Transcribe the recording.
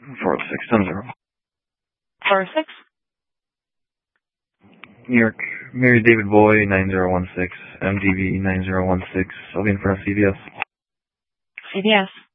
406, 406? New York, Mary David Boy, 9016, MDV 9016. I'll be in front of CVS. CVS.